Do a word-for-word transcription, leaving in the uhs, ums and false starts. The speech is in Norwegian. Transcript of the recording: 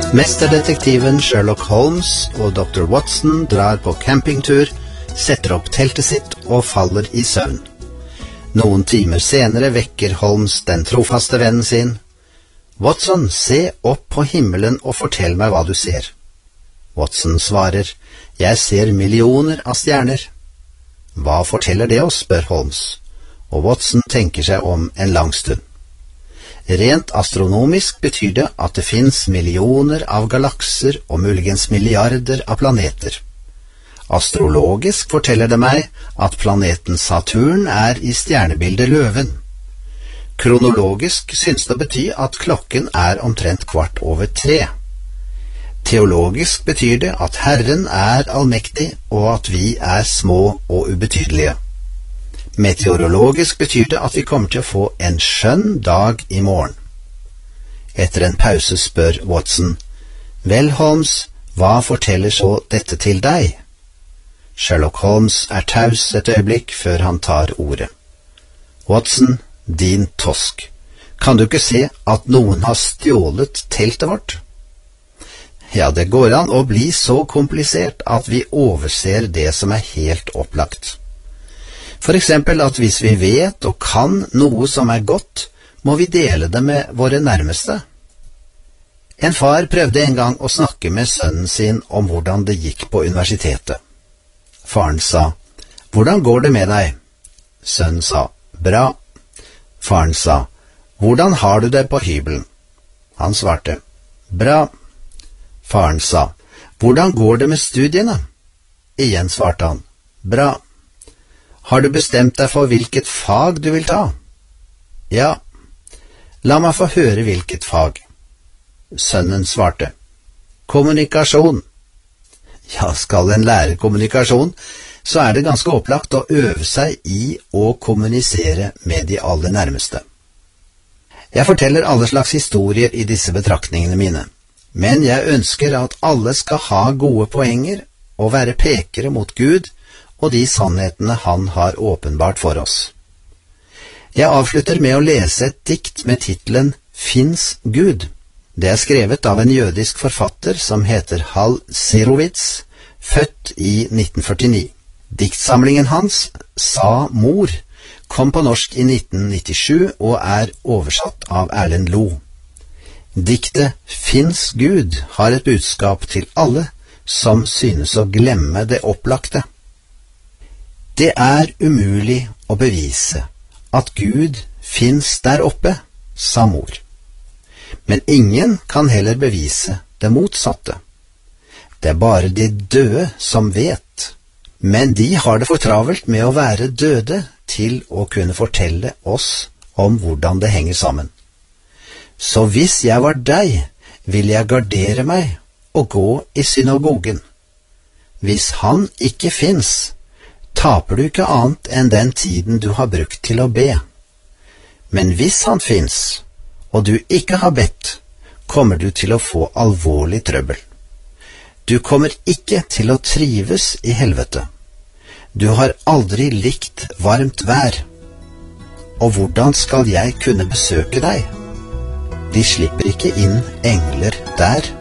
Mesterdetektiven Sherlock Holmes og doktor Watson drar på campingtur, setter opp teltet sitt og faller i søvn. Noen timer senere vekker Holmes den trofaste vennen sin. Watson, se opp på himmelen og fortell meg hva du ser. Watson svarer, jeg ser millioner av stjerner. Hva forteller det oss, spør Holmes, og Watson tenker seg om en lang stund. Rent astronomisk betyr det at det finnes millioner av galakser og muligens milliarder av planeter. Astrologisk forteller det meg at planeten Saturn er i stjernebildet Løven. Kronologisk synes det bety at klokken er omtrent kvart over tre. Teologisk betyr det at Herren er allmektig og at vi er små og ubetydelige. Meteorologisk betyr det at vi kommer til å få en skjønn dag i morgen. Etter en pause spør Watson, vel Holmes, hva forteller så dette til deg? Sherlock Holmes er taus et øyeblikk før han tar ordet. Watson, din tosk, kan du ikke se at noen har stjålet teltet vårt? Ja, det går an å bli så komplisert at vi overser det som er helt opplagt. For eksempel at hvis vi vet og kan noe som er godt, må vi dele det med våre nærmeste. En far prøvde en gang å snakke med sønnen sin om hvordan det gikk på universitetet. Faren sa, hvordan går det med deg? Sønnen sa, bra. Faren sa, hvordan har du det på hybelen? Han svarte, bra. Faren sa, hvordan går det med studiene? Igjen svarte han, bra. Har du bestemt deg for hvilket fag du vil ta? Ja. La meg få høre hvilket fag. Sønnen svarte, kommunikasjon. Ja, skal en lære kommunikasjon, så er det ganske opplagt å øve seg i å kommunisere med de aller nærmeste. Jeg forteller alle slags historier i disse betraktningene mine, men jeg ønsker at alle skal ha gode poenger og være pekere mot Gud og de sannhetene han har åpenbart for oss. Jeg avslutter med å lese et dikt med titelen Fins Gud. Det er skrevet av en jødisk forfatter som heter Hal Sirowitz, født i nitten førtini. Diktsamlingen hans, Sa mor, kom på norsk i nitten nittisju og er oversatt av Erlend Lo. Diktet Fins Gud har et budskap til alle som synes å glemme det opplagte. Det er umulig å bevise at Gud finnes der oppe, sa mor. Men ingen kan heller bevise det motsatte. Det er bare de døde som vet, men de har det for travelt med å være døde til å kunne fortelle oss om hvordan det henger sammen. Så hvis jeg var deg, ville jeg gardere meg og gå i synagogen. Hvis han ikke finnes, taper du ikke annet enn den tiden du har brukt til å be. Men hvis han finnes, og du ikke har bedt, kommer du til å få alvorlig trøbbel. Du kommer ikke til å trives i helvete. Du har aldri likt varmt vær. Og hvordan skal jeg kunne besøke deg? De slipper ikke inn engler der.